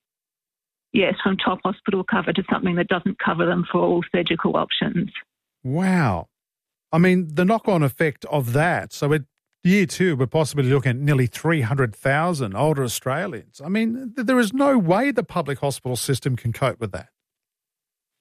Yes, from top hospital cover to something that doesn't cover them for all surgical options. Wow. I mean, the knock-on effect of that, so at year two, we're possibly looking at nearly three hundred thousand older Australians. I mean, there is no way the public hospital system can cope with that.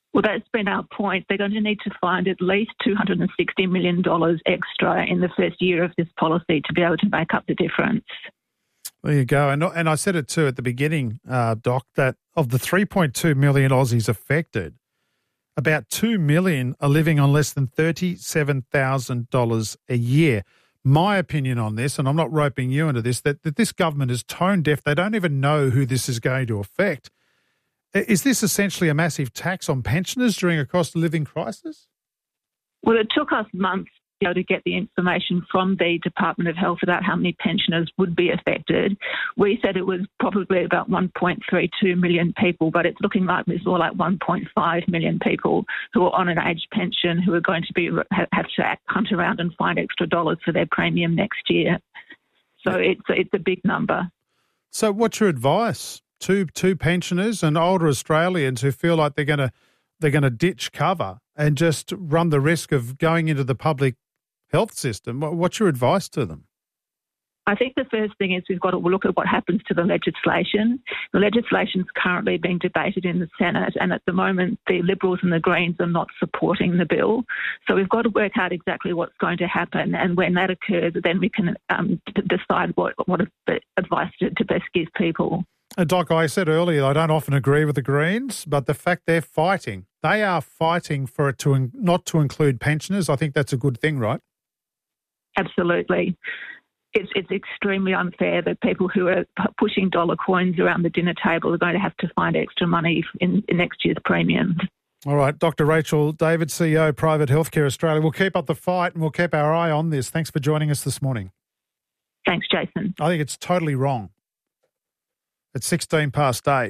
Well, that's been our point. They're going to need to find at least two hundred sixty million dollars extra in the first year of this policy to be able to make up the difference. There you go. And, and I said it too at the beginning, uh, Doc, that of the three point two million Aussies affected, about two million are living on less than thirty-seven thousand dollars a year. My opinion on this, and I'm not roping you into this, that, that this government is tone deaf. They don't even know who this is going to affect. Is this essentially a massive tax on pensioners during a cost of living crisis? Well, it took us months to be able to get the information from the Department of Health about how many pensioners would be affected. We said it was probably about one point three two million people, but it's looking like it's more like one point five million people who are on an age pension who are going to be have to hunt around and find extra dollars for their premium next year. So it's it's a big number. So what's your advice to to pensioners and older Australians who feel like they're going to they're going to ditch cover and just run the risk of going into the public health system? What's your advice to them? I think the first thing is we've got to look at what happens to the legislation. The legislation is currently being debated in the Senate, and at the moment the Liberals and the Greens are not supporting the bill. So we've got to work out exactly what's going to happen, and when that occurs, then we can um, d- decide what, what advice to, to best give people. Uh, Doc, I said earlier I don't often agree with the Greens, but the fact they're fighting, they are fighting for it to in, not to include pensioners. I think that's a good thing, right? Absolutely. It's, it's extremely unfair that people who are pushing dollar coins around the dinner table are going to have to find extra money in, in next year's premiums. All right, Doctor Rachel David, C E O, Private Healthcare Australia. We'll keep up the fight and we'll keep our eye on this. Thanks for joining us this morning. Thanks, Jason. I think it's totally wrong. It's sixteen past eight.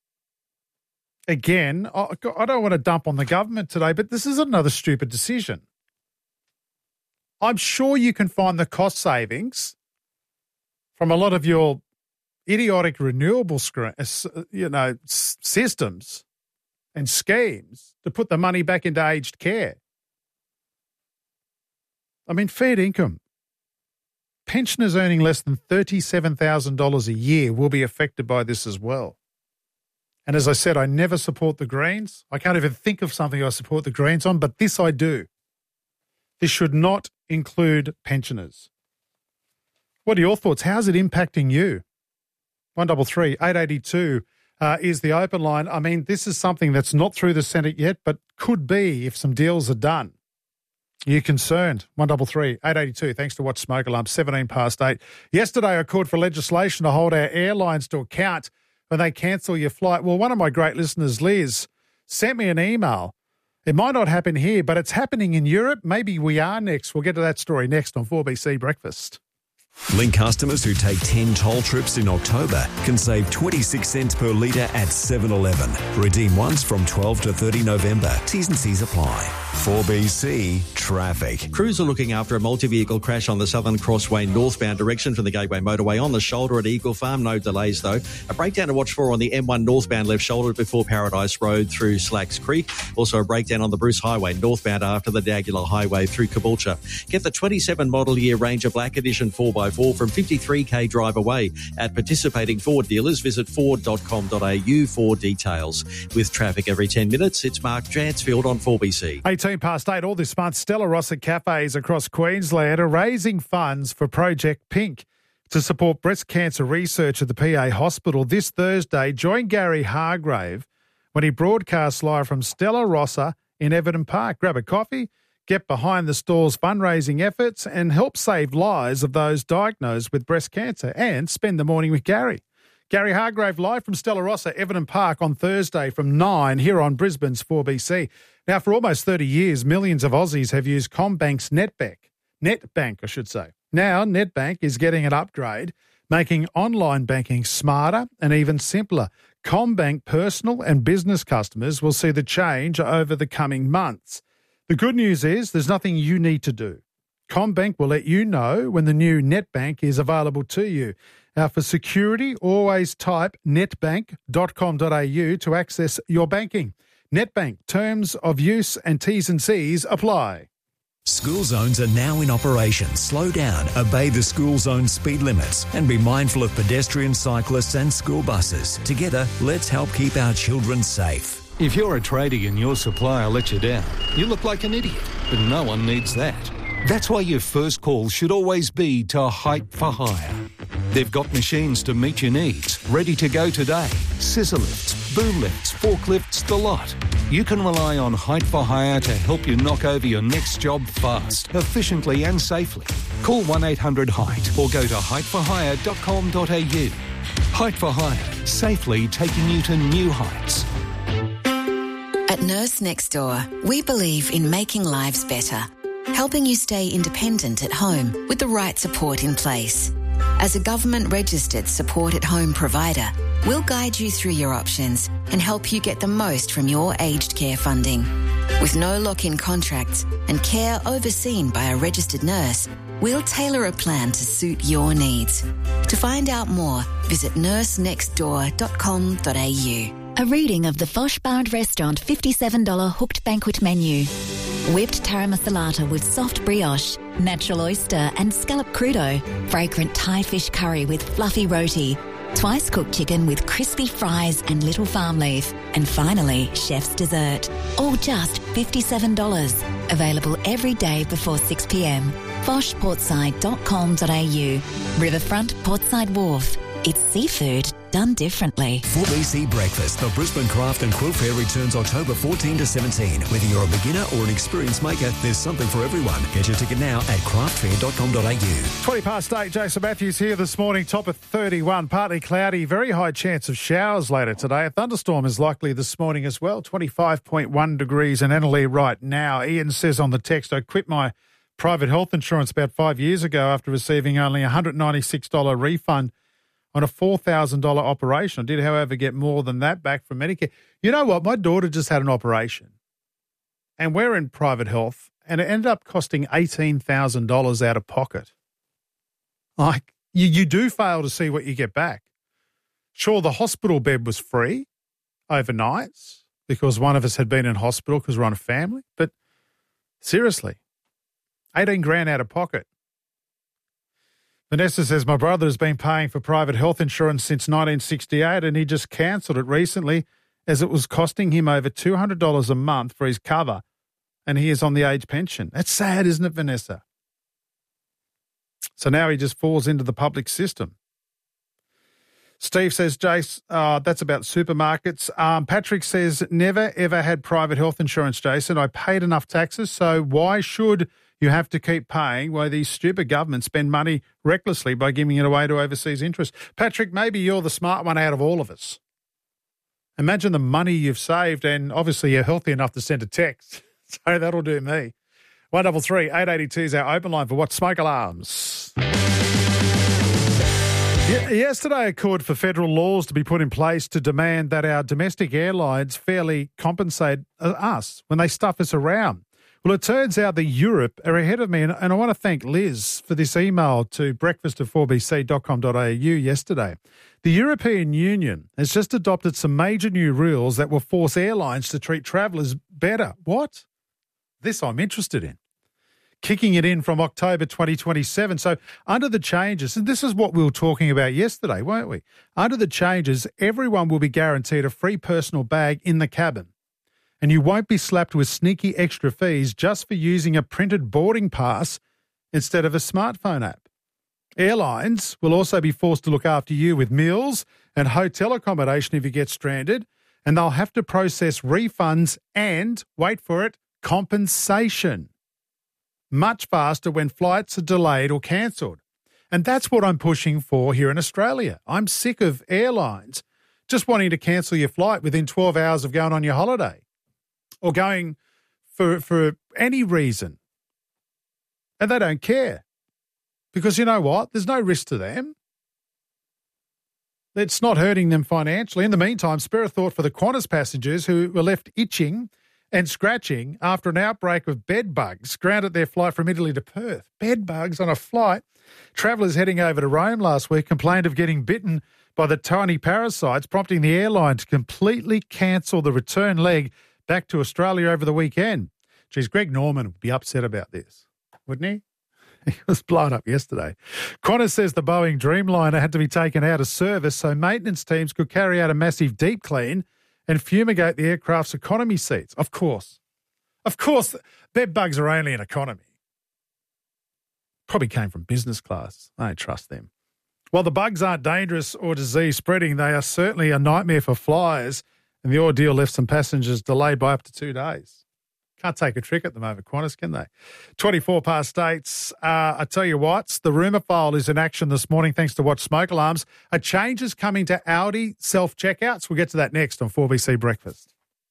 Again, I don't want to dump on the government today, but this is another stupid decision. I'm sure you can find the cost savings from a lot of your idiotic renewable you know, systems and schemes to put the money back into aged care. I mean, fair income. Pensioners earning less than thirty-seven thousand dollars a year will be affected by this as well. And as I said, I never support the Greens. I can't even think of something I support the Greens on, but this I do. This should not include pensioners. What are your thoughts? How's it impacting you? one three three, eight eight two uh, is the open line. I mean, this is something that's not through the Senate yet, but could be if some deals are done. Are you concerned? one three three, eight eight two. Thanks to Watch Smoke Alarm, seventeen past eight. Yesterday I called for legislation to hold our airlines to account when they cancel your flight. Well, one of my great listeners, Liz, sent me an email. It might not happen here, but it's happening in Europe. Maybe we are next. We'll get to that story next on four B C Breakfast. Link customers who take ten toll trips in October can save twenty-six cents per litre at seven eleven. Redeem once from twelve to thirty November. T's and C's apply. four B C Traffic. Crews are looking after a multi-vehicle crash on the Southern Crossway northbound direction from the Gateway Motorway on the shoulder at Eagle Farm. No delays though. A breakdown to watch for on the M one northbound left shoulder before Paradise Road through Slacks Creek. Also a breakdown on the Bruce Highway northbound after the Dagular Highway through Caboolture. Get the twenty-seven model year Ranger Black Edition four by four from fifty-three k drive away. At participating Ford dealers, visit ford dot com dot a u for details. With traffic every ten minutes, it's Mark Jansfield on four B C. eighteen past eight, all this month, Stella Rossa cafes across Queensland are raising funds for Project Pink to support breast cancer research at the P A Hospital. This Thursday, join Gary Hargrave when he broadcasts live from Stella Rossa in Everton Park. Grab a coffee, get behind the stall's fundraising efforts and help save lives of those diagnosed with breast cancer and spend the morning with Gary. Gary Hargrave live from Stella Rossa, Everton Park on Thursday from nine here on Brisbane's four B C. Now, for almost thirty years, millions of Aussies have used CommBank's NetBank. NetBank, I should say. Now, NetBank is getting an upgrade, making online banking smarter and even simpler. CommBank personal and business customers will see the change over the coming months. The good news is there's nothing you need to do. CommBank will let you know when the new NetBank is available to you. Now, for security, always type netbank dot com dot a u to access your banking. NetBank, terms of use and T's and C's apply. School zones are now in operation. Slow down, obey the school zone speed limits and be mindful of pedestrians, cyclists and school buses. Together, let's help keep our children safe. If you're a tradie and your supplier lets you down, you look like an idiot, but no one needs that. That's why your first call should always be to Height for Hire. They've got machines to meet your needs, ready to go today. Scissor lifts, boom lifts, forklifts, the lot. You can rely on Height for Hire to help you knock over your next job fast, efficiently and safely. Call one eight hundred height or go to height for hire dot com dot a u. Height for Hire, safely taking you to new heights. At Nurse Next Door, we believe in making lives better, helping you stay independent at home with the right support in place. As a government-registered support-at-home provider, we'll guide you through your options and help you get the most from your aged care funding. With no lock-in contracts and care overseen by a registered nurse, we'll tailor a plan to suit your needs. To find out more, visit nurse next door dot com dot a u. A reading of the Fosh Bar and Restaurant fifty-seven dollars hooked banquet menu. Whipped tara masalata with soft brioche, natural oyster and scallop crudo, fragrant Thai fish curry with fluffy roti, twice cooked chicken with crispy fries and little farm leaf, and finally, chef's dessert. All just fifty-seven dollars. Available every day before six p m. fosh portside dot com dot a u. Riverfront Portside Wharf. It's seafood done differently. four B C Breakfast, the Brisbane Craft and Quilt Fair returns October fourteenth to seventeenth. Whether you're a beginner or an experienced maker, there's something for everyone. Get your ticket now at craft fair dot com dot a u. twenty past eight, Jason Matthews here this morning, top of thirty-one. Partly cloudy, very high chance of showers later today. A thunderstorm is likely this morning as well. twenty-five point one degrees in Annalee right now. Ian says on the text, I quit my private health insurance about five years ago after receiving only a one hundred ninety-six dollars refund on a four thousand dollars operation. I did, however, get more than that back from Medicare. You know what? My daughter just had an operation, and we're in private health, and it ended up costing eighteen thousand dollars out of pocket. Like, you, you do fail to see what you get back. Sure, the hospital bed was free overnights because one of us had been in hospital because we're on a family, but seriously, eighteen grand out of pocket. Vanessa says, my brother has been paying for private health insurance since nineteen sixty-eight and he just cancelled it recently as it was costing him over two hundred dollars a month for his cover and he is on the age pension. That's sad, isn't it, Vanessa? So now he just falls into the public system. Steve says, Jace, uh, that's about supermarkets. Um, Patrick says, never ever had private health insurance, Jason. I paid enough taxes, so why should you have to keep paying while these stupid governments spend money recklessly by giving it away to overseas interests? Patrick, maybe you're the smart one out of all of us. Imagine the money you've saved, and obviously you're healthy enough to send a text. So that'll do me. one double three, eight eighty-two is our open line for What Smoke Alarms. Yesterday, it called for federal laws to be put in place to demand that our domestic airlines fairly compensate us when they stuff us around. Well, it turns out that Europe are ahead of me, and, and I want to thank Liz for this email to breakfast at four b c dot com dot a u yesterday. The European Union has just adopted some major new rules that will force airlines to treat travellers better. What? This I'm interested in. Kicking it in from October twenty twenty-seven. So under the changes, and this is what we were talking about yesterday, weren't we? Under the changes, everyone will be guaranteed a free personal bag in the cabin. And you won't be slapped with sneaky extra fees just for using a printed boarding pass instead of a smartphone app. Airlines will also be forced to look after you with meals and hotel accommodation if you get stranded, and they'll have to process refunds and, wait for it, compensation much faster when flights are delayed or cancelled. And that's what I'm pushing for here in Australia. I'm sick of airlines just wanting to cancel your flight within twelve hours of going on your holiday or going for for any reason. And they don't care. Because you know what? There's no risk to them. It's not hurting them financially. In the meantime, spare a thought for the Qantas passengers who were left itching and scratching after an outbreak of bed bugs grounded their flight from Italy to Perth. Bed bugs on a flight. Travellers heading over to Rome last week complained of getting bitten by the tiny parasites, prompting the airline to completely cancel the return leg back to Australia over the weekend. Geez, Greg Norman would be upset about this, wouldn't he? He was blown up yesterday. Qantas says the Boeing Dreamliner had to be taken out of service so maintenance teams could carry out a massive deep clean and fumigate the aircraft's economy seats. Of course. Of course, bed bugs are only in economy. Probably came from business class. I don't trust them. While the bugs aren't dangerous or disease spreading, they are certainly a nightmare for flyers, and the ordeal left some passengers delayed by up to two days. Can't take a trick at the moment, Qantas, can they? twenty-four past eight. Uh, I tell you what, the rumour file is in action this morning thanks to Watch Smoke Alarms. A change is coming to Audi self-checkouts. We'll get to that next on four B C Breakfast.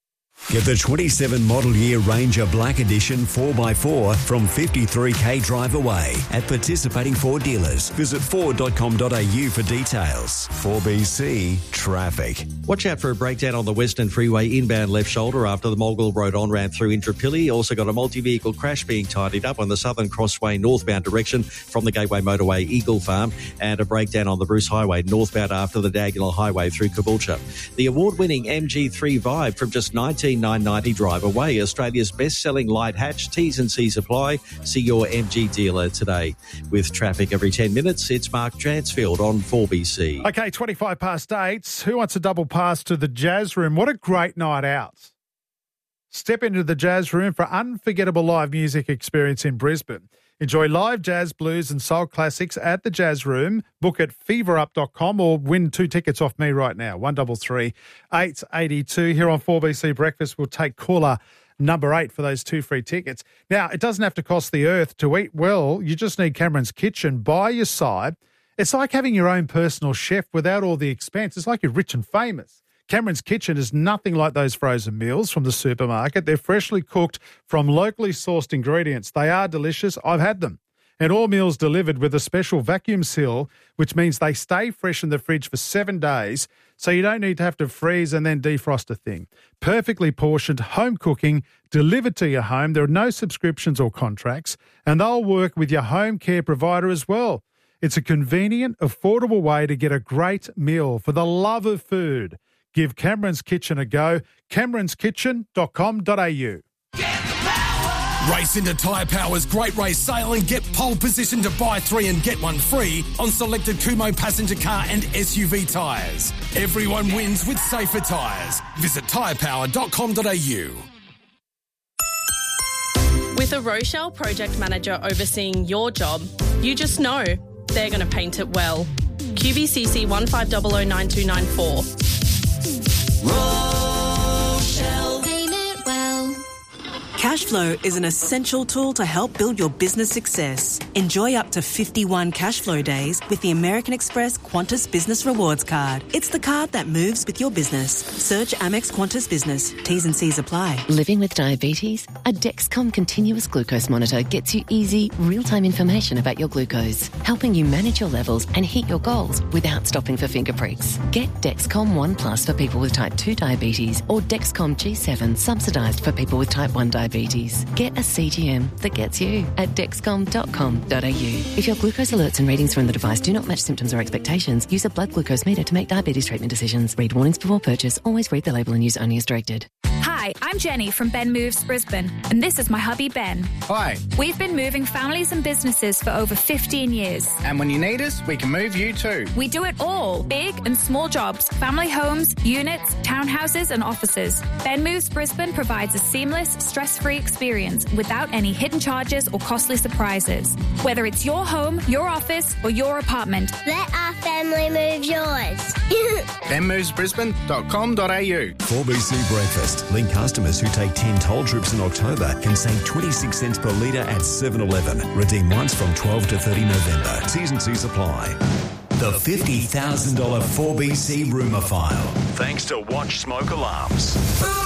Get the twenty-seven model year Ranger Black Edition four by four from fifty-three k drive away at participating Ford dealers. Visit ford dot com dot a u for details. four B C Traffic. Watch out for a breakdown on the Western Freeway inbound left shoulder after the Mulgall Road on-ramp through Intrapilli. Also got a multi-vehicle crash being tidied up on the Southern Crossway northbound direction from the Gateway Motorway Eagle Farm, and a breakdown on the Bruce Highway northbound after the Diagonal Highway through Caboolture. The award-winning M G three Vibe from just nineteen nine ninety drive away, Australia's best-selling light hatch. T's and C's apply. See your M G dealer today. With traffic every ten minutes, it's Mark Transfield on four B C. Okay, twenty-five past eight. Who wants a double pass to the Jazz Room? What a great night out. Step into the Jazz Room for unforgettable live music experience in Brisbane. Enjoy live jazz, blues and soul classics at the Jazz Room. Book at fever up dot com or win two tickets off me right now. one three three, eight eight two. Here on four B C Breakfast, we'll take caller number eight for those two free tickets. Now, it doesn't have to cost the earth to eat well. You just need Cameron's Kitchen by your side. It's like having your own personal chef without all the expense. It's like you're rich and famous. Cameron's Kitchen is nothing like those frozen meals from the supermarket. They're freshly cooked from locally sourced ingredients. They are delicious. I've had them. And all meals delivered with a special vacuum seal, which means they stay fresh in the fridge for seven days, so you don't need to have to freeze and then defrost a thing. Perfectly portioned, home cooking, delivered to your home. There are no subscriptions or contracts, and they'll work with your home care provider as well. It's a convenient, affordable way to get a great meal for the love of food. Give Cameron's Kitchen a go. camerons kitchen dot com dot a u. Race into Tyre Power's Great Race Sale and get pole position to buy three and get one free on selected Kumho passenger car and S U V tyres. Everyone wins with safer tyres. Visit tyre power dot com dot a u. With a Rochelle project manager overseeing your job, you just know they're going to paint it well. Q B C C one five zero zero nine two nine four. Rochelle. Paint it well. Cashflow is an essential tool to help build your business success. Enjoy up to fifty-one Cashflow days with the American Express Qantas Business Rewards Card. It's the card that moves with your business. Search Amex Qantas Business. T's and C's apply. Living with diabetes? A Dexcom continuous glucose monitor gets you easy, real-time information about your glucose, helping you manage your levels and hit your goals without stopping for finger pricks. Get Dexcom One Plus for people with type two diabetes or Dexcom G seven subsidised for people with type one diabetes. Get a C G M that gets you at dexcom dot com dot a u. If your glucose alerts and readings from the device do not match symptoms or expectations, use a blood glucose meter to make diabetes treatment decisions. Read warnings before purchase. Always read the label and use only as directed. Hi, I'm Jenny from Ben Moves Brisbane, and this is my hubby Ben. Hi. We've been moving families and businesses for over fifteen years. And when you need us, we can move you too. We do it all, big and small jobs, family homes, units, townhouses and offices. Ben Moves Brisbane provides a seamless, stress-free experience without any hidden charges or costly surprises. Whether it's your home, your office or your apartment. Let our family move yours. ben moves brisbane dot com dot a u. four B C Breakfast. Link customers who take ten toll trips in October can save twenty-six cents per litre at seven eleven. Redeem once from twelve to thirty November. T's and C's apply. The fifty thousand dollars four B C rumour file. Thanks to Watch Smoke Alarms.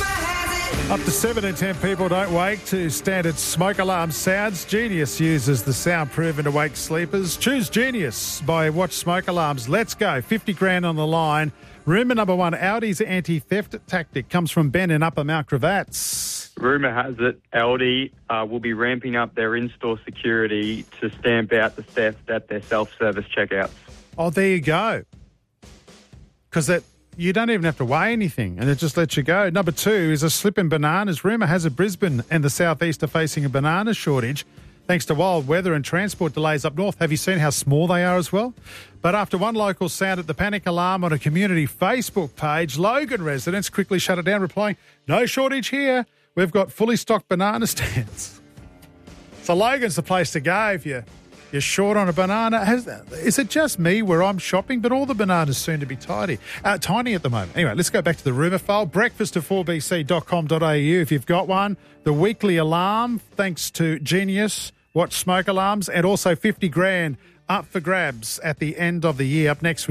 Up to seven in ten people don't wake to standard smoke alarm sounds. Genius uses the sound proven to wake sleepers. Choose Genius by Watch Smoke Alarms. Let's go. fifty grand on the line. Rumour number one, Audi's anti-theft tactic comes from Ben in Upper Mount Cravats. Rumour has it Audi uh, will be ramping up their in-store security to stamp out the theft at their self-service checkouts. Oh, there you go. Because that you don't even have to weigh anything and it just lets you go. Number two is a slip in bananas. Rumour has it Brisbane and the southeast are facing a banana shortage. thanks to wild weather and transport delays up north. Have you seen how small they are as well? But after one local sounded the panic alarm on a community Facebook page, Logan residents quickly shut it down, replying, "No shortage here. We've got fully stocked banana stands." So Logan's the place to go if you, you're short on a banana. Has, is it just me where I'm shopping? But all the bananas soon to be tidy, uh, tiny at the moment. Anyway, let's go back to the rumour file. Breakfast at four b c dot com dot a u if you've got one. The weekly alarm, thanks to Genius, Watch Smoke Alarms, and also fifty grand up for grabs at the end of the year. Up next,